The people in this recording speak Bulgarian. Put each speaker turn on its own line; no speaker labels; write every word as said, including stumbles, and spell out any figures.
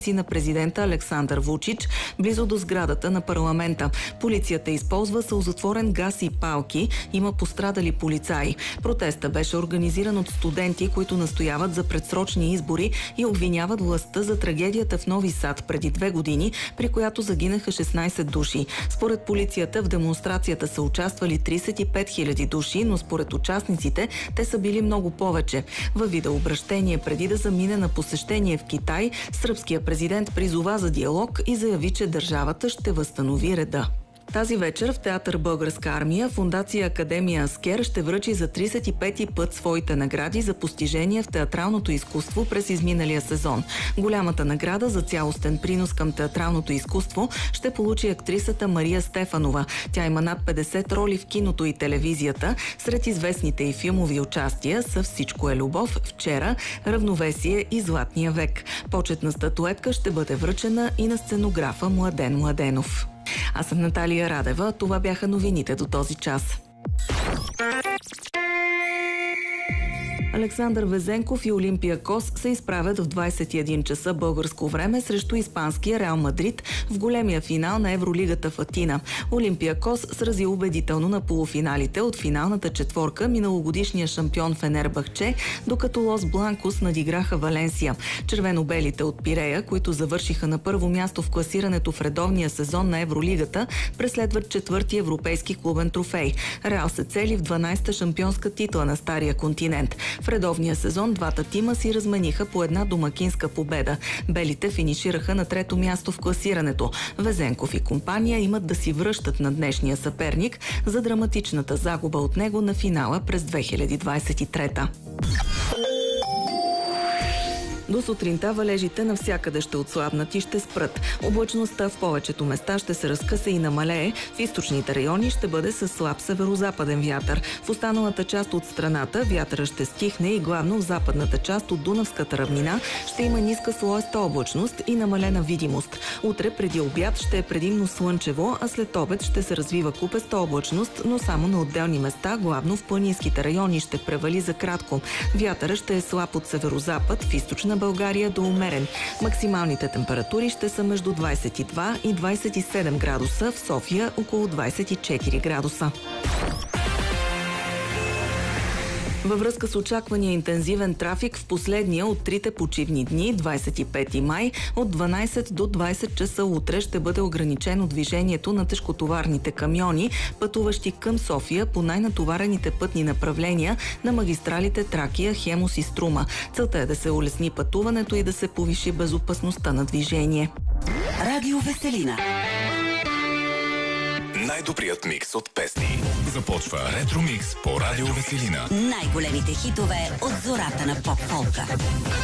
на президента Александър Вучич, близо до сградата на парламента. Полицията използва сълзотворен газ и палки. Има пострадали полицаи. Протеста беше организиран от студенти, които настояват за предсрочни избори и обвиняват властта за трагедията в Нови Сад преди две години, при която загинаха шестнайсет души. Според полицията в демонстрацията са участвали трийсет и пет хиляди души, но според участниците те са били много повече. Във видеообращение преди да замине на посещение в Китай, сръбския президент призова за диалог и заяви, че държавата ще възстанови реда. Тази вечер в театър Българска армия Фондация Академия Аскер ще връчи за трийсет и пети път своите награди за постижения в театралното изкуство през изминалия сезон. Голямата награда за цялостен принос към театралното изкуство ще получи актрисата Мария Стефанова. Тя има над петдесет роли в киното и телевизията. Сред известните и филмови участия са "Всичко е любов", "Вчера", "Равновесие" и "Златния век". Почетна статуетка ще бъде връчена и на сценографа Младен Младенов. Аз съм Наталия Радева. Това бяха новините до този час. Александър Везенков и Олимпиакос се изправят в двайсет и един часа българско време срещу испанския Реал Мадрид в големия финал на Евролигата в Атина. Олимпиакос срази убедително на полуфиналите от финалната четворка миналогодишния шампион Фенербахче, докато Лос Бланкос надиграха Валенсия. Червено-белите от Пирея, които завършиха на първо място в класирането в редовния сезон на Евролигата, преследват четвърти европейски клубен трофей. Реал се цели в дванайсета шампионска титла на Стария континент. В редовния сезон двата тима си размениха по една домакинска победа. Белите финишираха на трето място в класирането. Везенков и компания имат да си връщат на днешния съперник за драматичната загуба от него на финала през две хиляди двайсет и трета. До сутринта валежите навсякъде ще отслабнат и ще спрат. Облачността в повечето места ще се разкъса и намалее. В източните райони ще бъде със слаб северозападен вятър. В останалата част от страната вятъра ще стихне и главно в западната част от Дунавската равнина ще има ниска слоеста облачност и намалена видимост. Утре преди обяд ще е предимно слънчево, а след обед ще се развива купеста облачност, но само на отделни места, главно в планинските райони, ще превали за кратко. Вятъра ще е слаб от северозапад, в източна България до умерен. Максималните температури ще са между двайсет и два и двайсет и седем градуса, в София около двайсет и четири градуса. Във връзка с очаквания интензивен трафик в последния от трите почивни дни, двайсет и пети май, от дванайсет до двайсет часа утре ще бъде ограничено движението на тежкотоварните камиони, пътуващи към София по най-натоварените пътни направления на магистралите Тракия, Хемус и Струма. Целта е да се улесни пътуването и да се повиши безопасността на движение.
Радио Веселина.
Най-добрият микс от песни. Започва Ретро Микс по Радио Веселина.
Най-големите хитове от зората на поп-фолка.